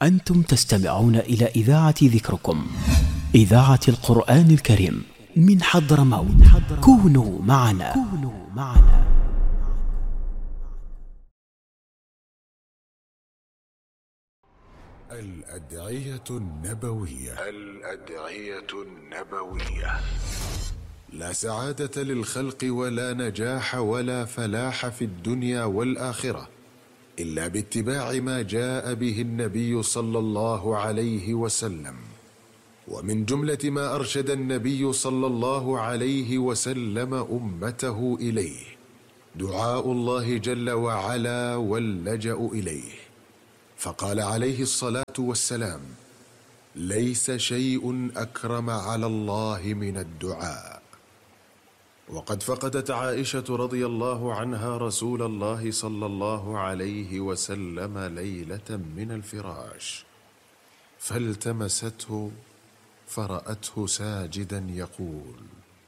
أنتم تستمعون إلى إذاعة ذكركم، إذاعة القرآن الكريم من حضرموت. كونوا معنا. الأدعية النبوية. لا سعادة للخلق ولا نجاح ولا فلاح في الدنيا والآخرة إلا باتباع ما جاء به النبي صلى الله عليه وسلم. ومن جملة ما أرشد النبي صلى الله عليه وسلم أمته إليه دعاء الله جل وعلا واللجأ إليه، فقال عليه الصلاة والسلام: ليس شيء أكرم على الله من الدعاء. وقد فقدت عائشة رضي الله عنها رسول الله صلى الله عليه وسلم ليلة من الفراش، فالتمسته فرأته ساجدا يقول: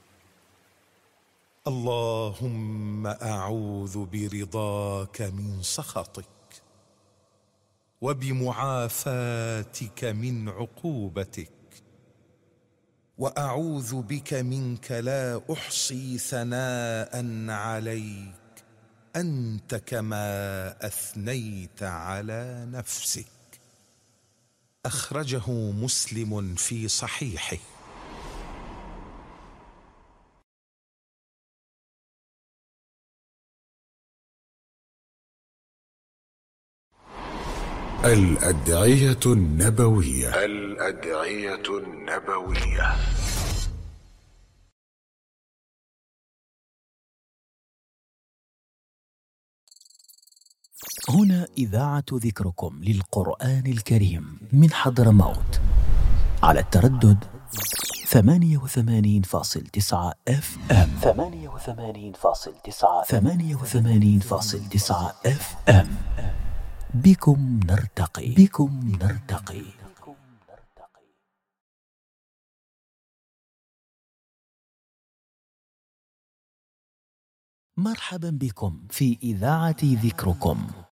اللهم أعوذ برضاك من سخطك وبمعافاتك من عقوبتك، وأعوذ بك منك لا أحصي ثناء عليك أنت كما أثنيت على نفسك. أخرجه مسلم في صحيحه. الأدعية النبوية. هنا إذاعة ذكركم للقرآن الكريم من حضرموت على التردد 88.9 FM. 88.9 FM. بكم نرتقي. مرحبا بكم في إذاعة ذكركم.